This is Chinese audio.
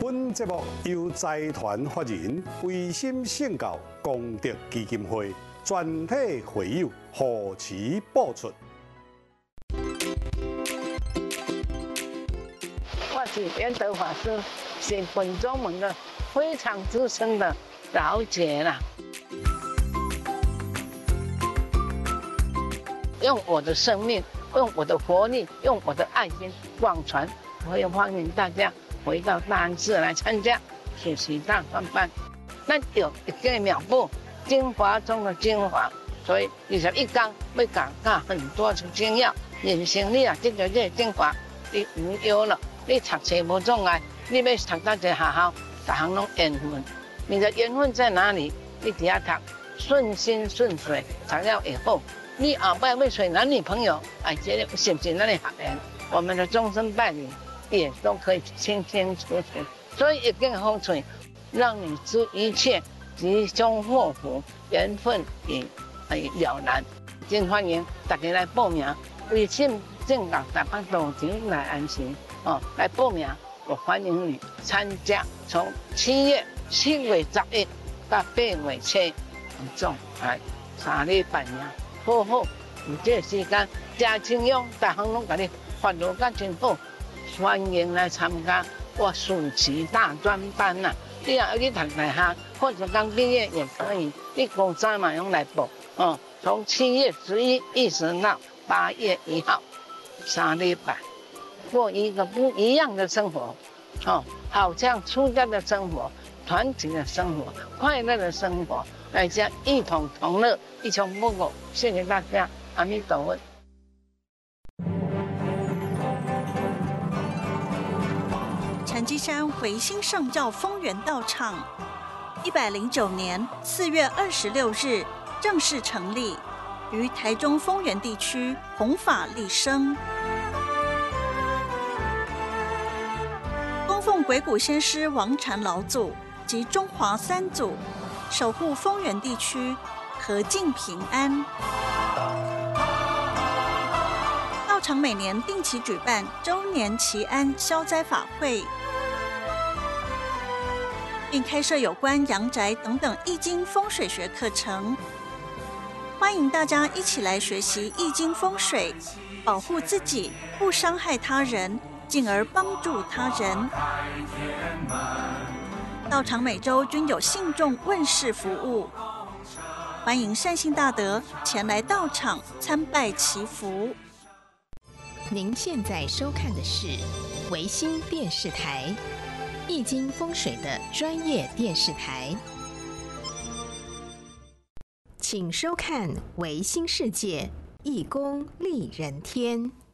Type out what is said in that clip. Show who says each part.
Speaker 1: 本节目由财团法人维心圣教功德基金会全体会友护持播出。
Speaker 2: 我是圆德法师，是本宗门的非常资深的老姐啦。用我的生命，用我的活力，用我的爱心广传。我也欢迎大家回到大安寺来参加暑期大专班。咱有一个妙步，精华中的精华，所以21天要讲很多的精要。人生你啊，这个精华你无忧了。你读册无障碍，你要读到一个学校，各项拢缘分。你的缘分在哪里？你底下读，顺心顺水，读了以后，你后摆要找男女朋友，这个是不是咱的学缘？我们的终身伴侣也都可以清清楚楚。所以一根风水，让你知一切吉凶祸福，缘分也了然。真欢迎大家来报名，微信正教台北道场来安心。来报名，我欢迎你参加。从7月11到8月7，总来3礼拜呀，好好有这个时间，真清用，大行拢甲你发落甲真好，欢迎来参加我暑期大专班呐。你若要去读大学，或者刚毕业也可以，你高三嘛用来报。从7月11一直到8月1号，3礼拜。过一个不一样的生活，好像出家的生活、团体的生活、快乐的生活，大家一同同乐，一穷不苟。谢谢大家，阿弥陀佛。
Speaker 3: 禅机山维新圣教丰源道场，109年4月26日正式成立，于台中丰源地区弘法利生。供奉鬼谷先师王禅老祖及中华三祖，守护丰源地区和静平安。道场每年定期举办周年祈安消灾法会，并开设有关阳宅等等易经风水学课程，欢迎大家一起来学习易经风水，保护自己，不伤害他人，进而帮助他人。道场每周均有信众问事服务，欢迎善信大德前来道场参拜祈福。
Speaker 4: 您现在收看的是维新电视台，易经风水的专业电视台，请收看维新世界，易公利人天。